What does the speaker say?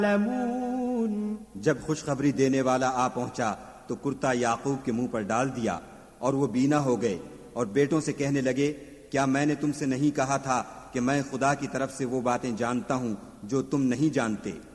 जब खुशखबरी देने वाला आ पहुंचा तो कुर्ता याकूब के मुंह पर डाल दिया और वो बीना हो गए और बेटों से कहने लगे, क्या मैंने तुमसे नहीं कहा था कि मैं खुदा की तरफ से वो बातें जानता हूं जो तुम नहीं जानते।